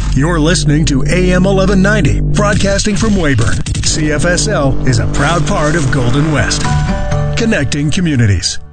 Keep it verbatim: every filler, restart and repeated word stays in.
You're listening to A M eleven ninety, broadcasting from Weyburn. C F S L is a proud part of Golden West, connecting communities.